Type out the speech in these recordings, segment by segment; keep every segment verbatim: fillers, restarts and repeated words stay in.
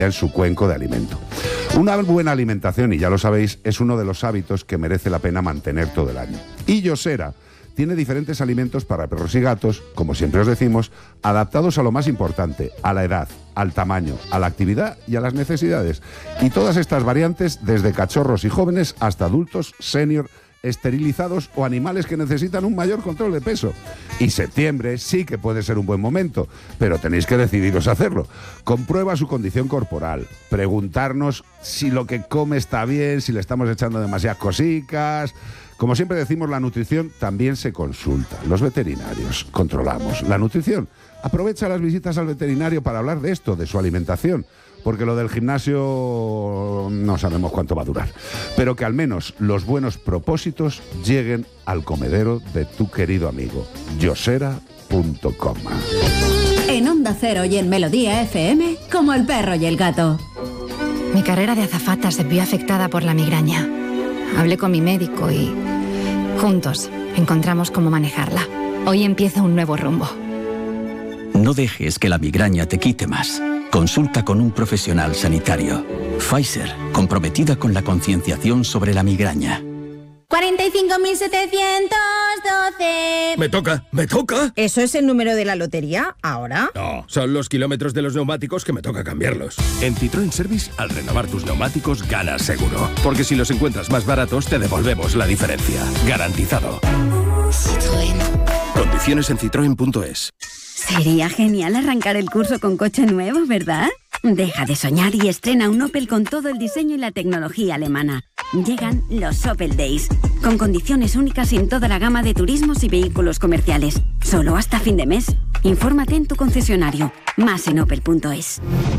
en su cuenco de alimento. Una buena alimentación, y ya lo sabéis, es uno de los hábitos que merece la pena mantener todo el año. Y Yosera tiene diferentes alimentos para perros y gatos, como siempre os decimos, adaptados a lo más importante, a la edad, al tamaño, a la actividad y a las necesidades. Y todas estas variantes, desde cachorros y jóvenes hasta adultos, senior, esterilizados o animales que necesitan un mayor control de peso. Y septiembre sí que puede ser un buen momento, pero tenéis que decidiros a hacerlo. Comprueba su condición corporal, preguntarnos si lo que come está bien, si le estamos echando demasiadas cositas. Como siempre decimos, la nutrición también se consulta. Los veterinarios controlamos la nutrición. Aprovecha las visitas al veterinario para hablar de esto, de su alimentación, porque lo del gimnasio no sabemos cuánto va a durar. Pero que al menos los buenos propósitos lleguen al comedero de tu querido amigo, yosera punto com. En Onda Cero y en Melodía F M, como el perro y el gato. Mi carrera de azafata se vio afectada por la migraña. Hablé con mi médico y juntos encontramos cómo manejarla. Hoy empieza un nuevo rumbo. No dejes que la migraña te quite más. Consulta con un profesional sanitario. Pfizer, comprometida con la concienciación sobre la migraña. cuarenta y cinco mil setecientos doce. Me toca, me toca. ¿Eso es el número de la lotería ahora? No, son los kilómetros de los neumáticos que me toca cambiarlos. En Citroën Service, al renovar tus neumáticos, ganas seguro. Porque si los encuentras más baratos, te devolvemos la diferencia. Garantizado. Citroën. Condiciones en citroen punto es. Sería genial arrancar el curso con coche nuevo, ¿verdad? Deja de soñar y estrena un Opel con todo el diseño y la tecnología alemana. Llegan los Opel Days, con condiciones únicas en toda la gama de turismos y vehículos comerciales. Solo hasta fin de mes. Infórmate en tu concesionario. Más en opel punto es.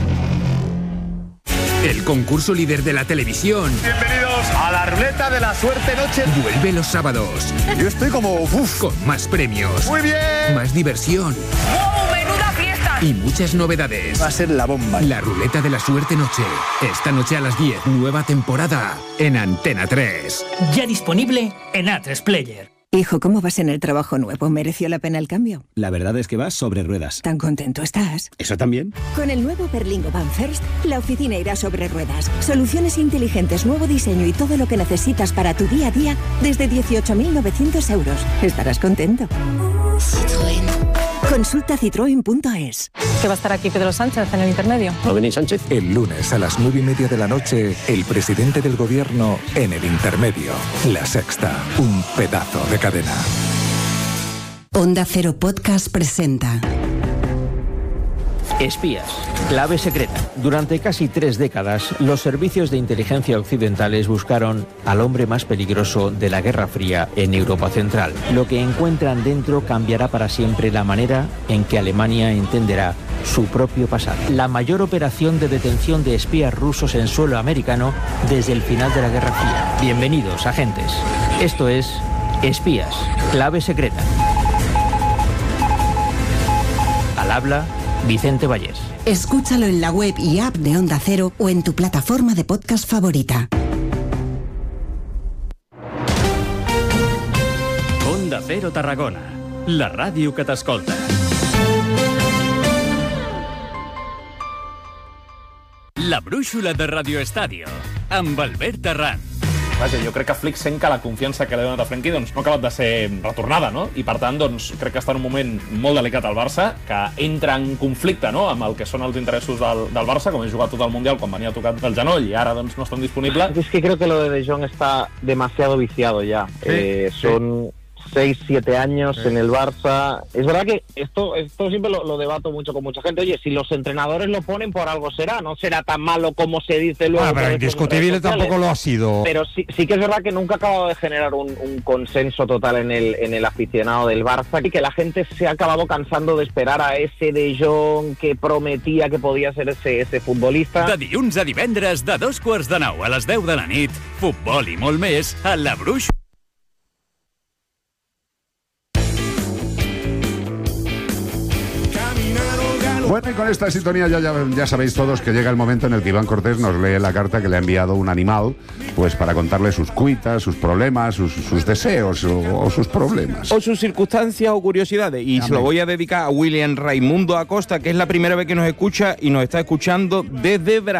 El concurso líder de la televisión. Bienvenidos a la ruleta de la suerte noche. Vuelve los sábados. Yo estoy como uf. Con más premios. Muy bien. Más diversión. ¡Wow! ¡Menuda fiesta! Y muchas novedades. Va a ser la bomba. La ruleta de la suerte noche. Esta noche a las diez. Nueva temporada. En Antena tres. Ya disponible en A tres Player. Hijo, ¿cómo vas en el trabajo nuevo? ¿Mereció la pena el cambio? La verdad es que vas sobre ruedas. ¿Tan contento estás? ¿Eso también? Con el nuevo Berlingo Van First, la oficina irá sobre ruedas. Soluciones inteligentes, nuevo diseño y todo lo que necesitas para tu día a día desde dieciocho mil novecientos euros. Estarás contento. Citroën. Consulta citroen punto es. ¿Que va a estar aquí Pedro Sánchez en el intermedio? ¿No venís, Sánchez? El lunes a las nueve y media de la noche, el presidente del gobierno en el intermedio. La Sexta, un pedazo de cadena. Onda Cero Podcast presenta Espías, clave secreta. Durante casi tres décadas, los servicios de inteligencia occidentales buscaron al hombre más peligroso de la Guerra Fría en Europa Central. Lo que encuentran dentro cambiará para siempre la manera en que Alemania entenderá su propio pasado. La mayor operación de detención de espías rusos en suelo americano desde el final de la Guerra Fría. Bienvenidos, agentes. Esto es Espías, clave secreta. Al habla Vicente Vallés. Escúchalo en la web y app de Onda Cero o en tu plataforma de podcast favorita. Onda Cero Tarragona, la ràdio que t'escolta. La brúixola de Radio Estadio, amb Albert Arran. Vaja, jo crec que Flick sent que la confiança que li ha donat a Frenkie doncs, no ha acabat de ser retornada, no? I per tant, doncs, crec que està en un moment molt delicat al Barça, que entra en conflicte, no?, amb el que són els interessos del, del Barça, com he jugat tot el Mundial quan venia tocat del genoll i ara doncs, no estan disponibles. Es que creo que lo de De Jong está demasiado viciado ya. Sí, eh, son... Sí. seis, siete años sí. en el Barça. Es verdad que esto, esto siempre lo, lo debato mucho con mucha gente. Oye, si los entrenadores lo ponen, por algo será. No será tan malo como se dice luego. Ah, pero indiscutible tampoco lo ha sido. Pero sí, sí que es verdad que nunca ha acabado de generar un, un consenso total en el, en el aficionado del Barça y que la gente se ha acabado cansando de esperar a ese De Jong que prometía que podía ser ese, ese futbolista. De dilluns a divendres, de dos quarts de nou a les deu de la nit, futbol i molt més a La Bruix. Bueno, y con esta sintonía ya, ya, ya sabéis todos que llega el momento en el que Iván Cortés nos lee la carta que le ha enviado un animal, pues para contarle sus cuitas, sus problemas, sus, sus deseos o, o sus problemas. O sus circunstancias o curiosidades. Y Amén. Se lo voy a dedicar a William Raimundo Acosta, que es la primera vez que nos escucha y nos está escuchando desde Brasil.